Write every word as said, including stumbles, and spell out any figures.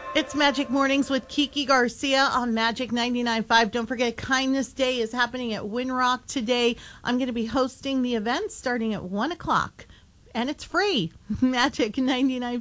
It's Magic Mornings with Kiki Garcia on Magic ninety-nine point five. Don't forget, Kindness Day is happening at Winrock today. I'm going to be hosting the event starting at one o'clock, and it's free. Magic ninety-nine point five.